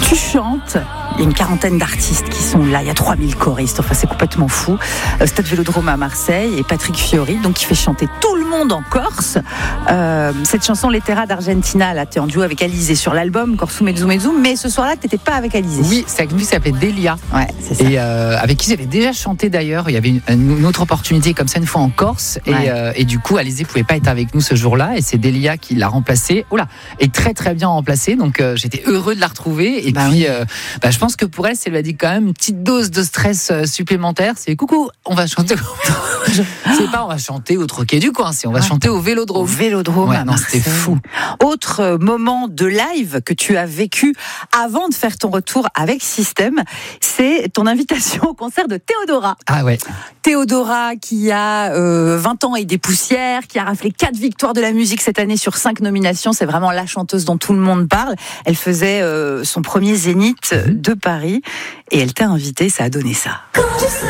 Tu chantes. Il y a une quarantaine d'artistes qui sont là. Il y a 3000 choristes. Enfin, c'est complètement fou. Stade Vélodrome à Marseille et Patrick Fiori, donc qui fait chanter tout le monde en Corse. Cette chanson Lettera d'Argentina, là, t'es en duo avec Alizé sur l'album Corso Mezzo Mezzo, mais ce soir-là, t'étais pas avec Alizé. Oui, c'est avec lui, ça s'appelle Delia. Ouais, c'est ça. Et avec qui j'avais déjà chanté d'ailleurs. Il y avait une autre opportunité comme ça une fois en Corse. Et du coup, Alizé pouvait pas être avec nous ce jour-là. Et c'est Delia qui l'a remplacée. Et très très bien remplacée. Donc j'étais heureux de la retrouver. Et puis, je pense que pour elle, ça lui a dit quand même une petite dose de stress supplémentaire. C'est coucou, on va chanter. C'est pas on va chanter au Troquet du coin, c'est on va chanter au Vélodrome. Au Vélodrome à Marseille. C'était fou. Autre moment de live que tu as vécu avant de faire ton retour avec System, c'est ton invitation au concert de Théodora. Ah ouais. Théodora qui a 20 ans et des poussières, qui a raflé 4 victoires de la musique cette année sur 5 nominations. C'est vraiment la chanteuse dont tout le monde parle. Elle faisait son premier Zénith de Paris et elle t'a invité, ça a donné ça.